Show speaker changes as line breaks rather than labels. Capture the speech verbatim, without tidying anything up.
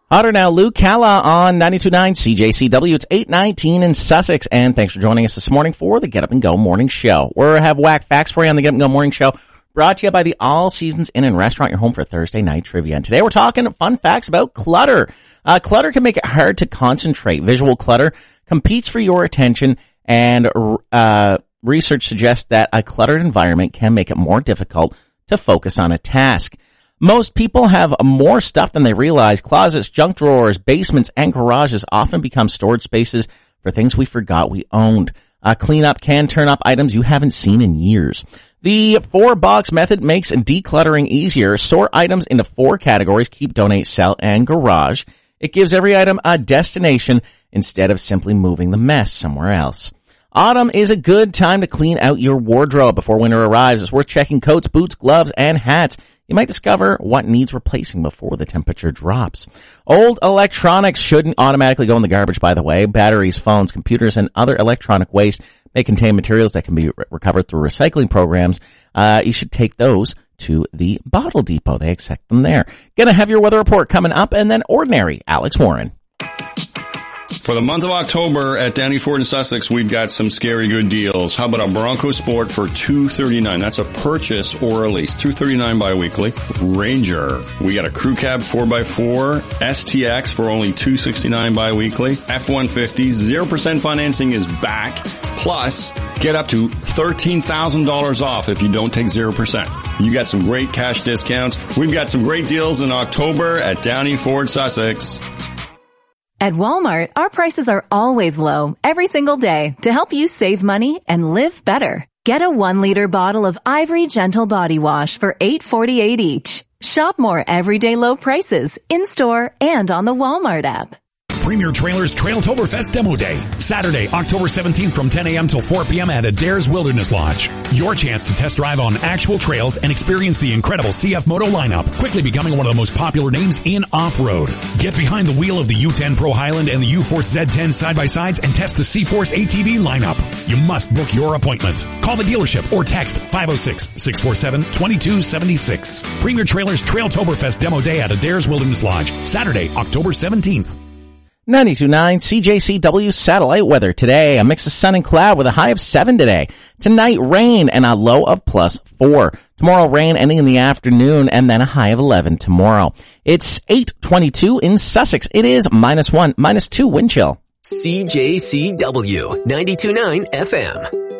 Hotter now, Lou Calla on ninety-two point nine C J C W. It's eight nineteen in Sussex, and thanks for joining us this morning for the Get Up and Go Morning Show. We have whack facts for you on the Get Up and Go Morning Show, brought to you by the All Seasons Inn and Restaurant, your home for Thursday night trivia. And today we're talking fun facts about clutter. Uh, clutter can make it hard to concentrate. Visual clutter competes for your attention, and uh research suggests that a cluttered environment can make it more difficult to focus on a task. Most people have more stuff than they realize. Closets, junk drawers, basements, and garages often become storage spaces for things we forgot we owned. Uh, cleanup can turn up items you haven't seen in years. The four-box method makes decluttering easier. Sort items into four categories: keep, donate, sell, and garage. It gives every item a destination instead of simply moving the mess somewhere else. Autumn is a good time to clean out your wardrobe before winter arrives. It's worth checking coats, boots, gloves, and hats. You might discover what needs replacing before the temperature drops. Old electronics shouldn't automatically go in the garbage, by the way. Batteries, phones, computers, and other electronic waste may contain materials that can be re- recovered through recycling programs. Uh, you should take those to the Bottle Depot. They accept them there. Gonna have your weather report coming up, and then Ordinary, Alex Warren.
For the month of October at Downey Ford in Sussex, we've got some scary good deals. How about a Bronco Sport for two thirty-nine? That's a purchase or a lease. two thirty-nine biweekly. Ranger. We got a Crew Cab four by four S T X for only two sixty-nine biweekly. F one fifty. zero percent financing is back. Plus, get up to thirteen thousand dollars off if you don't take zero percent. You got some great cash discounts. We've got some great deals in October at Downey Ford Sussex.
At Walmart, our prices are always low, every single day, to help you save money and live better. Get a one-liter bottle of Ivory Gentle Body Wash for eight forty-eight each. Shop more everyday low prices, in-store and on the Walmart app.
Premier Trailers Trailtoberfest Demo Day, Saturday, October seventeenth from ten a.m. till four p.m. at Adair's Wilderness Lodge. Your chance to test drive on actual trails and experience the incredible C F Moto lineup, quickly becoming one of the most popular names in off-road. Get behind the wheel of the U ten Pro Highland and the U-Force Z ten side-by-sides and test the C-Force A T V lineup. You must book your appointment. Call the dealership or text five oh six, six four seven, two two seven six. Premier Trailers Trailtoberfest Demo Day at Adair's Wilderness Lodge, Saturday, October seventeenth.
ninety-two point nine C J C W satellite weather today. A mix of sun and cloud with a high of seven today. Tonight, rain and a low of plus four. Tomorrow, rain ending in the afternoon and then a high of eleven tomorrow. It's eight twenty-two in Sussex. It is minus one, minus two wind chill.
C J C W ninety-two point nine F M.